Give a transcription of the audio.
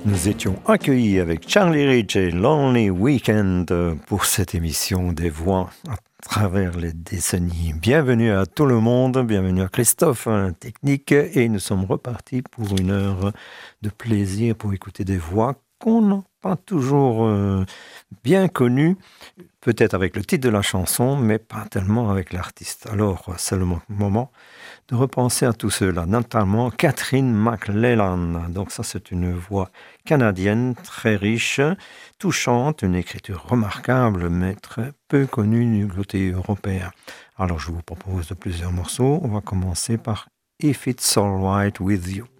Nous étions accueillis avec Charlie Rich et Lonely Weekend pour cette émission des voix à travers les décennies. Bienvenue à tout le monde, bienvenue à Christophe, technique, et nous sommes repartis pour une heure de plaisir pour écouter des voix qu'on n'a pas toujours bien connues, peut-être avec le titre de la chanson, mais pas tellement avec l'artiste. Alors, c'est le moment de repenser à tout cela, notamment Catherine McLellan. Donc ça, c'est une voix canadienne, très riche, touchante, une écriture remarquable, mais très peu connue du côté européen. Alors, je vous propose de plusieurs morceaux. On va commencer par If It's Alright With You.